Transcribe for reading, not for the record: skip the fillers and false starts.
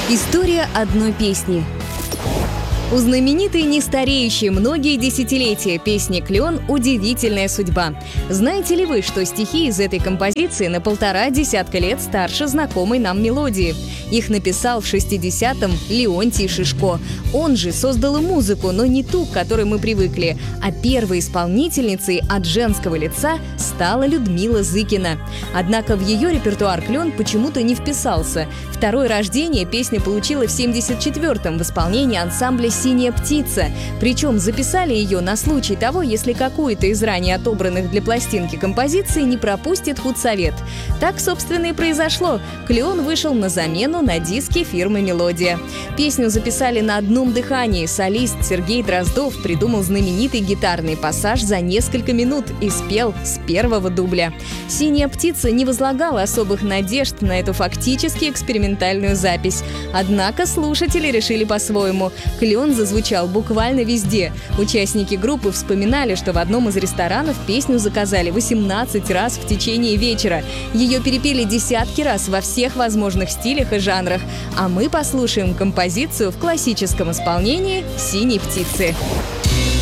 История одной песни. У знаменитой нестареющей многие десятилетия песни «Клен» удивительная судьба. Знаете ли вы, что стихи из этой композиции на 1,5 десятка лет старше знакомой нам мелодии? Их написал в 60-м Леонтий Шишко. Он же создал и музыку, но не ту, к которой мы привыкли. А первой исполнительницей от женского лица стала Людмила Зыкина. Однако в ее репертуар «Клен» почему-то не вписался. Второе рождение песня получила в 74-м в исполнении ансамбля «Синяя птица». Причем записали ее на случай того, если какую-то из ранее отобранных для пластинки композиций не пропустит худсовет. Так, собственно, и произошло. «Клен» вышел на замену на диске фирмы «Мелодия». Песню записали на одном дыхании. Солист Сергей Дроздов придумал знаменитый гитарный пассаж за несколько минут и спел с первого дубля. «Синяя птица» не возлагала особых надежд на эту фактически экспериментальную запись. Однако слушатели решили по-своему. «Клен» зазвучал буквально везде. Участники группы вспоминали, что в одном из ресторанов песню заказали 18 раз в течение вечера. Ее перепели десятки раз во всех возможных стилях и жанрах. А мы послушаем композицию в классическом исполнении «Синей птицы».